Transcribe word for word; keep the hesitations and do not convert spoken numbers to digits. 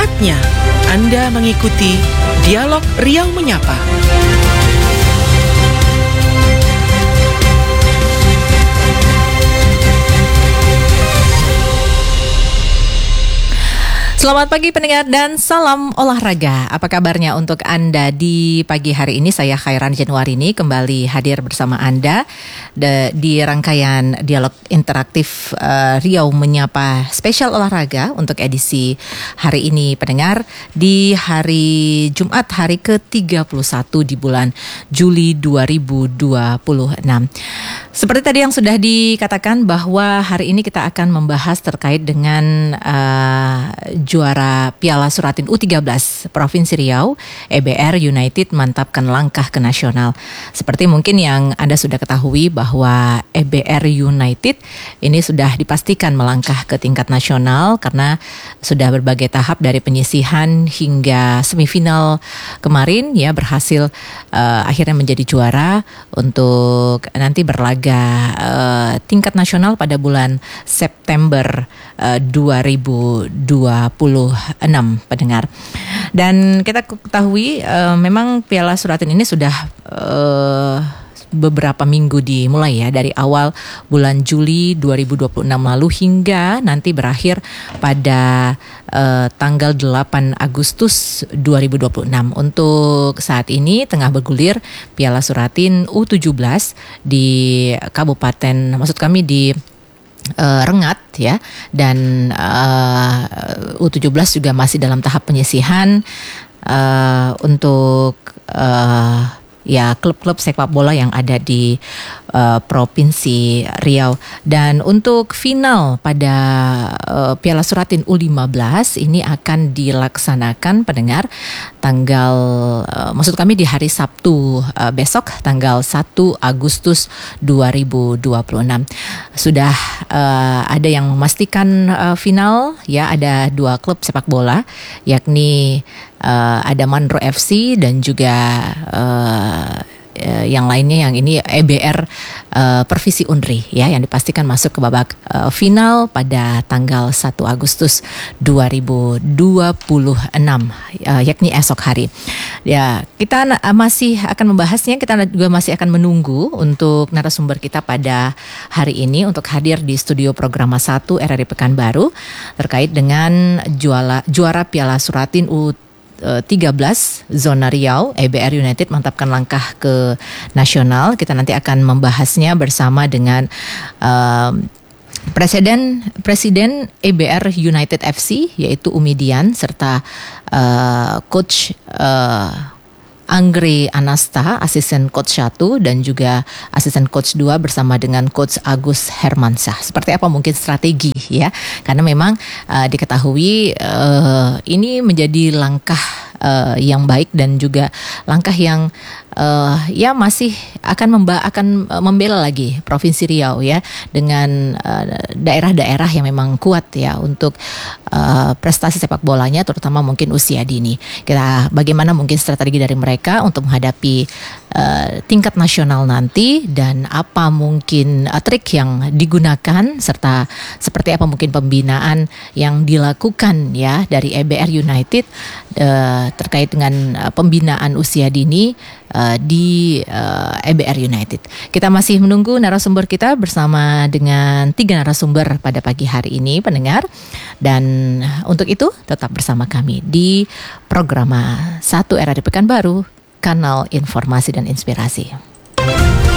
Saatnya Anda mengikuti Dialog Riau Menyapa. Selamat pagi pendengar dan salam olahraga. Apa kabarnya untuk Anda di pagi hari ini? Saya Khairan Januarini kembali hadir bersama Anda de, di rangkaian dialog interaktif uh, Riau Menyapa spesial olahraga untuk edisi hari ini pendengar di hari Jumat hari ke tiga puluh satu di bulan Juli dua ribu dua puluh enam. Seperti tadi yang sudah dikatakan bahwa hari ini kita akan membahas terkait dengan uh, juara Piala Suratin U tiga belas Provinsi Riau, E B R United mantapkan langkah ke nasional. Seperti mungkin yang Anda sudah ketahui bahwa E B R United ini sudah dipastikan melangkah ke tingkat nasional karena sudah berbagai tahap dari penyisihan hingga semifinal kemarin ya berhasil uh, akhirnya menjadi juara untuk nanti berlaga uh, tingkat nasional pada bulan September uh, dua ribu dua puluh enam pendengar. Dan kita ketahui uh, memang Piala Suratin ini sudah uh, beberapa minggu dimulai ya dari awal bulan Juli dua ribu dua puluh enam lalu hingga nanti berakhir pada uh, tanggal delapan Agustus dua ribu dua puluh enam. Untuk saat ini tengah bergulir Piala Suratin U tujuh belas di kabupaten, maksud kami di Uh, Rengat ya, dan uh, U tujuh belas juga masih dalam tahap penyisihan uh, untuk uh, ya klub-klub sepak bola yang ada di uh, Provinsi Riau. Dan untuk final pada uh, Piala Suratin U lima belas ini akan dilaksanakan pendengar tanggal uh, maksud kami di hari Sabtu uh, besok tanggal satu Agustus dua ribu dua puluh enam. Sudah uh, ada yang memastikan uh, final ya, ada dua klub sepak bola yakni Uh, ada Mandro F C dan juga uh, uh, yang lainnya yang ini E B R uh, Pervisi Unri ya yang dipastikan masuk ke babak uh, final pada tanggal satu Agustus dua ribu dua puluh enam uh, yakni esok hari. Ya, kita uh, masih akan membahasnya, kita juga masih akan menunggu untuk narasumber kita pada hari ini untuk hadir di studio Programa satu R R I Pekanbaru terkait dengan juara juara Piala Suratin U tiga belas Zona Riau, E B R United mantapkan langkah ke nasional. Kita nanti akan membahasnya bersama dengan uh, Presiden Presiden E B R United F C yaitu Umidian serta uh, Coach uh, Anggre Anasta, asisten coach satu dan juga asisten coach dua bersama dengan coach Agus Hermansyah. Seperti apa mungkin strategi ya? Karena memang uh, diketahui uh, ini menjadi langkah uh, yang baik dan juga langkah yang uh, ya masih akan memba akan membela lagi Provinsi Riau ya dengan uh, daerah-daerah yang memang kuat ya untuk uh, prestasi sepak bolanya terutama mungkin usia dini. Kita bagaimana mungkin strategi dari mereka untuk menghadapi uh, tingkat nasional nanti dan apa mungkin uh, trik yang digunakan serta seperti apa mungkin pembinaan yang dilakukan ya dari E B R United uh, terkait dengan uh, pembinaan usia dini uh, di uh, E B R United. Kita masih menunggu narasumber kita bersama dengan tiga narasumber pada pagi hari ini pendengar, dan untuk itu tetap bersama kami di Programa satu R R I Pekanbaru, kanal informasi dan inspirasi.